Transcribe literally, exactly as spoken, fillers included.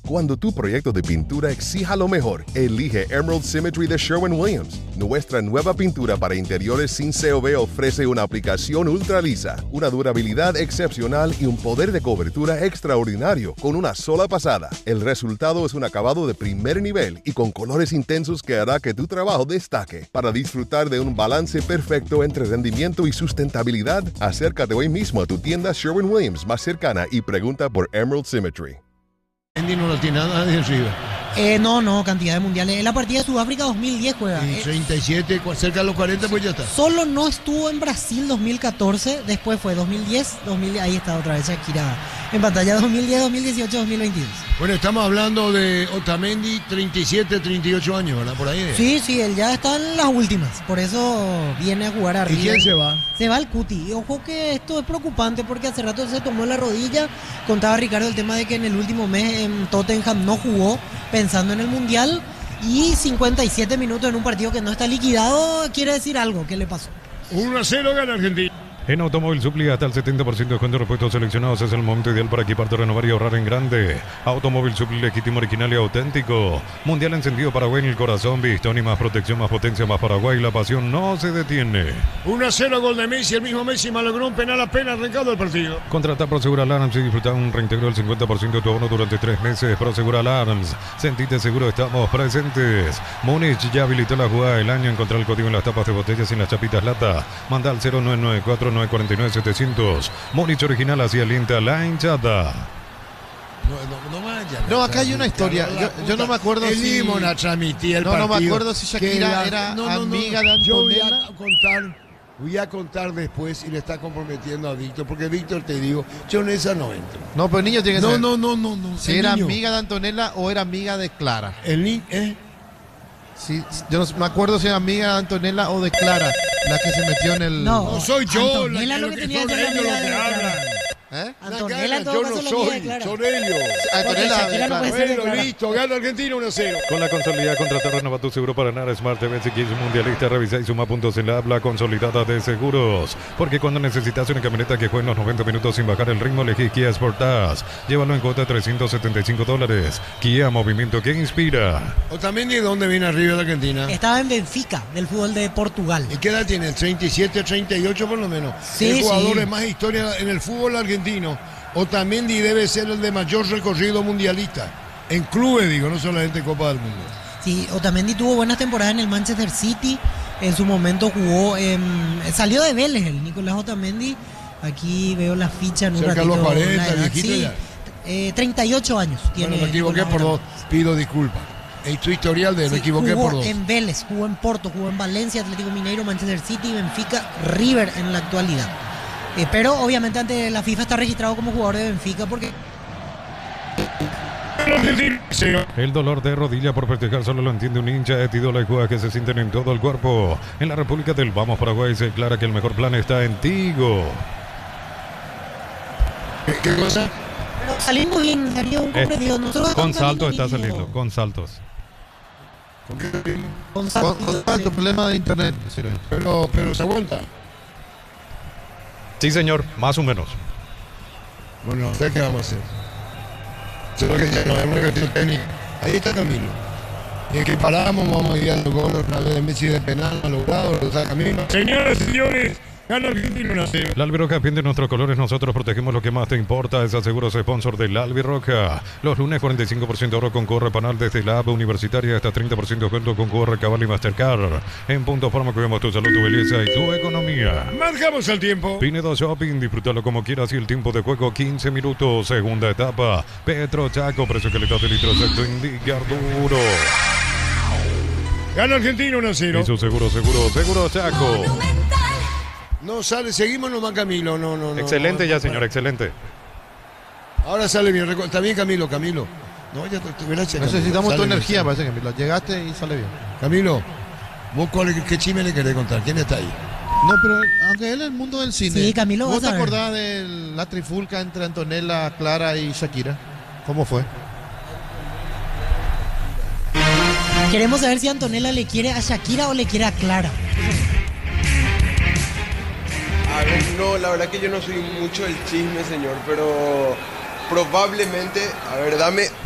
Cuando tu proyecto de pintura exija lo mejor, elige Emerald Symmetry de Sherwin-Williams. Nuestra nueva pintura para interiores sin C O V ofrece una aplicación ultra lisa, una durabilidad excepcional y un poder de cobertura extraordinario con una sola pasada. El resultado es un acabado de primer nivel y con colores intensos que hará que tu trabajo destaque. Para disfrutar de un balance perfecto entre rendimiento y sustentabilidad, acércate hoy mismo a tu tienda Sherwin-Williams más cercana y pregunta por Emerald Symmetry. Andy no lo tiene nada de arriba. Eh, no, no, cantidad de mundiales. En la partida de Sudáfrica dos mil diez juega. Y Eh, treinta y siete, cu- cerca de los cuarenta, pues ya está. Solo no estuvo en Brasil dos mil catorce, después fue dos mil diez, dos mil, ahí está otra vez Shakira en pantalla, dos mil diez, dos mil dieciocho, dos mil veintidós. Bueno, estamos hablando de Otamendi, treinta y siete, treinta y ocho años, ¿verdad? Por ahí. ¿eh? Sí, sí, él ya está en las últimas, por eso viene a jugar ¿Y arriba. quién se va? Se va el Cuti. Y ojo que esto es preocupante porque hace rato se tomó la rodilla. Contaba Ricardo el tema de que en el último mes en Tottenham no jugó pensando en el Mundial. Y cincuenta y siete minutos en un partido que no está liquidado quiere decir algo. ¿Qué le pasó? uno a cero gana Argentina. En Automóvil Supli hasta el setenta por ciento de descuento de repuestos seleccionados es el momento ideal para equiparte, renovar y ahorrar en grande. Automóvil Supli legítimo, original y auténtico. Mundial encendido Paraguay en el corazón. Bistoni, más protección, más potencia, más Paraguay. La pasión no se detiene. uno a cero gol de Messi, el mismo Messi malogró un penal apenas arrancado el partido. Contrata Prosegur Alarms y disfruta un reintegro del cincuenta por ciento de tu abono durante tres meses. Prosegur Alarms. Sentite seguro, estamos presentes. Múnich ya habilitó la jugada del año. Encontrar el código en las tapas de botellas y en las chapitas lata. Manda al cero nueve nueve cuatro nueve cuatro nueve siete cero cero. Múnich original hacia alienta la hinchada. No, no, no vaya. No, acá hay una historia. Yo, yo no me acuerdo el si... Limona transmitía el No, no partido. me acuerdo si Shakira que era no, no, no, amiga de Yo voy Antonella. a contar, voy a contar después y le está comprometiendo a Víctor, porque Víctor, te digo, yo en esa no entro. No, pero el niño tiene que No, ser. no, no, no, no. Si el era niño. amiga de Antonella o era amiga de Clara. El niño, ¿eh? Sí, yo no me acuerdo si era amiga de Antonella o de Clara, la que se metió en el... No. No soy yo, Antonella la, lo lo que que tenía son que ser ellos los amiga que de hablan. Clara. ¿Eh? Antonella, en yo todo no caso, la amiga de soy, Clara. son ellos. Antonella Shakira de no Clara. puede ser de Bueno, Clara. listo, gana Argentina uno a cero. Con la consolidada contratar renova tu seguro para ganar Smart T V. Si quieres mundialista, revisa y suma puntos en la habla consolidada de seguros. Porque cuando necesitas una camioneta que juegue en los noventa minutos sin bajar el ritmo, elegí Kia Sportage. Llévalo en cuota de trescientos setenta y cinco dólares. Kia, movimiento que inspira. Otamendi, ¿de dónde viene arriba de Argentina? Estaba en Benfica, del fútbol de Portugal. ¿Y qué edad tiene? treinta y siete, treinta y ocho por lo menos. Sí, el jugador sí. de más historia en el fútbol argentino. Otamendi debe ser el de mayor recorrido mundialista. En clubes, digo, no solamente Copa del Mundo. Sí, Otamendi tuvo buenas temporadas en el Manchester City. En su momento jugó, en, salió de Vélez el Nicolás Otamendi. Aquí veo la ficha en un Cerca de ratito. los cuarenta, la edad. viejito Sí, ya. eh, treinta y ocho años tiene. Bueno, me equivoqué Nicolás por dos. Otamendi. Pido disculpas. En tu historial de me Sí, equivoqué jugó por dos. en Vélez, jugó en Porto, jugó en Valencia, Atlético Mineiro, Manchester City, Benfica, River en la actualidad. Eh, pero obviamente ante la FIFA está registrado como jugador de Benfica porque El dolor de rodilla por festejar solo lo entiende un hincha de Tidola y juega que se sienten en todo el cuerpo. En la República del Vamos Paraguay se declara que el mejor plan está en Tigo. ¿Qué, qué cosa? pero salimos bien, Darío, un Eh, comprendido. Nosotros Con estamos saltos está divididos. saliendo, con saltos. ¿Con qué? Con Con, saltos, con sí. tanto problema de internet. Pero, pero se aguanta. Sí, señor, más o menos. Bueno, ¿qué qué vamos a hacer? Solo que ya no es una cuestión técnica. Ahí está Camilo. Y que paramos, vamos a ir al gol otra vez de Messi de penal, ha logrado, lo saca Camilo. Señoras y señores, gana Argentina uno a cero. La Albiroca defiende nuestros colores, nosotros protegemos lo que más te importa. Es Aseguros sponsor de la Albiroca. Los lunes cuarenta y cinco por ciento ahorro con Corre Panal desde la app universitaria hasta treinta por ciento descuento con Corre Cabal y Mastercard. En Punto Forma cuidamos tu salud, tu belleza y tu economía. Marcamos el tiempo. Pinedo Shopping, disfrútalo como quieras y el tiempo de juego quince minutos. Segunda etapa. Petro Chaco, precio que le da de litro exacto, indicar duro. Gana Argentina uno a cero. Y su seguro, seguro, seguro Chaco. No sale, seguimos nomás Camilo, no, no, no. Excelente no, ya, no, señor, excelente. Ahora sale bien, recu- está bien Camilo, Camilo. No, ya te, te gracias, Camilo. Necesitamos Sale tu bien, energía, sale. parece que Camilo. Llegaste y sale bien. Camilo, ¿vos cuál, qué chisme le querés contar? ¿Quién está ahí? No, pero aunque él es el mundo del cine. Sí, Camilo, ¿Vos vas te a ver. acordás de la trifulca entre Antonella, Clara y Shakira? ¿Cómo fue? Queremos saber si Antonella le quiere a Shakira o le quiere a Clara. A ver, no, la verdad que yo no soy mucho del chisme, señor, pero probablemente, a ver, dame